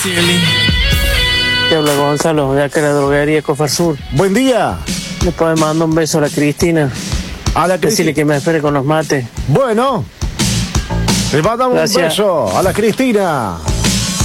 Te habla Gonzalo, de acá de la droguería Cofarsur. Buen día. ¿Le puedes mandar un beso a la Cristina? A la Decirle que me espere con los mates. Bueno, le mandamos un beso a la Cristina.